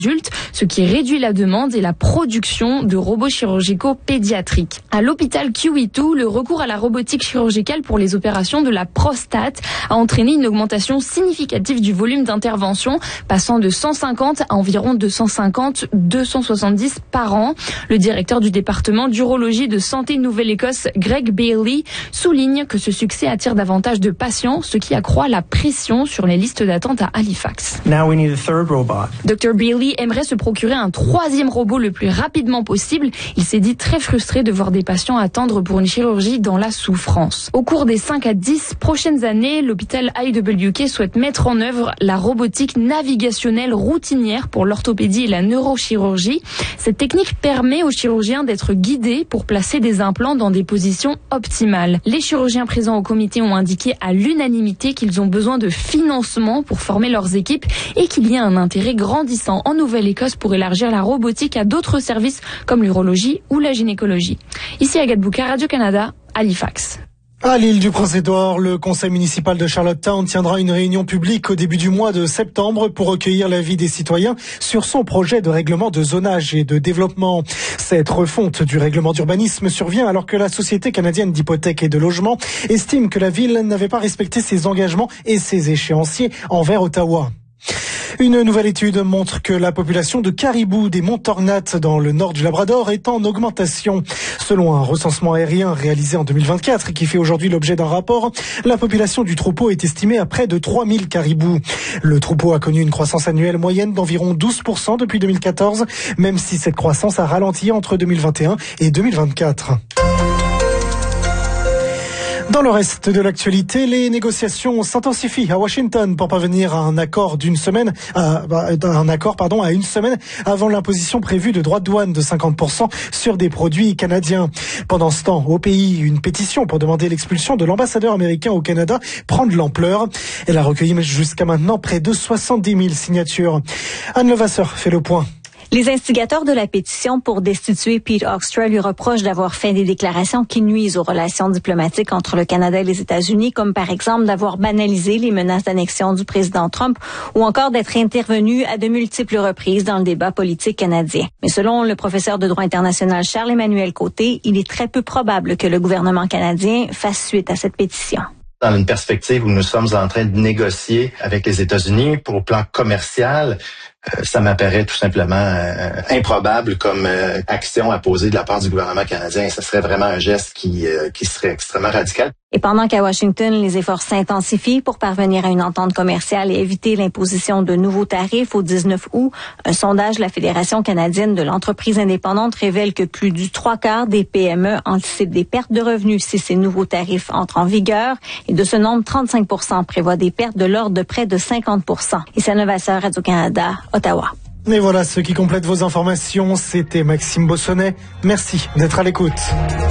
adultes, ce qui réduit la demande et la production de robots chirurgicaux pédiatriques. À l'hôpital QE2, le recours à la robotique chirurgicale pour les opérations de la prostate a entraîné une augmentation significative du volume d'intervention, passant de 150 à environ 270 par an. Le directeur du département d'urologie de Santé Nouvelle-Écosse, Greg Bailey, souligne que ce succès attire davantage de patients, ce qui accroît la pression sur les listes d'attente à Halifax. Now we need a third robot. Dr. Bailey aimerait se procurer un troisième robot le plus rapidement possible. Il s'est dit très frustré de voir des patients attendre pour une chirurgie dans la souffrance. Au cours des 5 à 10 prochaines années, l'hôpital IWK souhaite mettre en œuvre la robotique navigationnelle routinière pour l'orthopédie et la neurochirurgie. Cette technique permet aux chirurgiens d'être guidés pour placer des implants dans des positions optimales. Les chirurgiens présents au comité ont indiqué à l'unanimité qu'ils ont besoin de financement pour former leurs équipes et qu'il y a un intérêt grandissant en Nouvelle-Écosse pour élargir la robotique à d'autres services comme l'urologie ou la gynécologie. Ici Agathe Bouka, Radio-Canada, Halifax. À l'île du Prince-Édouard, le conseil municipal de Charlottetown tiendra une réunion publique au début du mois de septembre pour recueillir l'avis des citoyens sur son projet de règlement de zonage et de développement. Cette refonte du règlement d'urbanisme survient alors que la Société canadienne d'hypothèques et de logement estime que la ville n'avait pas respecté ses engagements et ses échéanciers envers Ottawa. Une nouvelle étude montre que la population de caribous des monts Tornat dans le nord du Labrador est en augmentation. Selon un recensement aérien réalisé en 2024 et qui fait aujourd'hui l'objet d'un rapport, la population du troupeau est estimée à près de 3000 caribous. Le troupeau a connu une croissance annuelle moyenne d'environ 12% depuis 2014, même si cette croissance a ralenti entre 2021 et 2024. Dans le reste de l'actualité, les négociations s'intensifient à Washington pour parvenir à un accord à une semaine avant l'imposition prévue de droits de douane de 50% sur des produits canadiens. Pendant ce temps, au pays, une pétition pour demander l'expulsion de l'ambassadeur américain au Canada prend de l'ampleur. Elle a recueilli jusqu'à maintenant près de 70 000 signatures. Anne Levasseur fait le point. Les instigateurs de la pétition pour destituer Pete Hoekstra lui reprochent d'avoir fait des déclarations qui nuisent aux relations diplomatiques entre le Canada et les États-Unis, comme par exemple d'avoir banalisé les menaces d'annexion du président Trump ou encore d'être intervenu à de multiples reprises dans le débat politique canadien. Mais selon le professeur de droit international Charles-Emmanuel Côté, il est très peu probable que le gouvernement canadien fasse suite à cette pétition. Dans une perspective où nous sommes en train de négocier avec les États-Unis pour le plan commercial, ça m'apparaît tout simplement improbable comme action à poser de la part du gouvernement canadien. Ça serait vraiment un geste qui serait extrêmement radical. Et pendant qu'à Washington, les efforts s'intensifient pour parvenir à une entente commerciale et éviter l'imposition de nouveaux tarifs au 19 août, un sondage de la Fédération canadienne de l'entreprise indépendante révèle que plus du 3/4 des PME anticipent des pertes de revenus si ces nouveaux tarifs entrent en vigueur. Et de ce nombre, 35% prévoient des pertes de l'ordre de près de 50%. Et c'est Levasseur, Radio-Canada, Ottawa. Et voilà ce qui complète vos informations. C'était Maxime Bossonnet. Merci d'être à l'écoute.